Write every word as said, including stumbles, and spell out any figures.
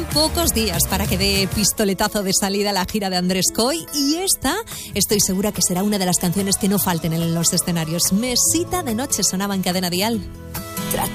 pocos días para que dé pistoletazo de salida la gira de Andrés Coy, y esta estoy segura que será una de las canciones que no falten en los escenarios. Mesita de noche sonaba en Cadena Dial.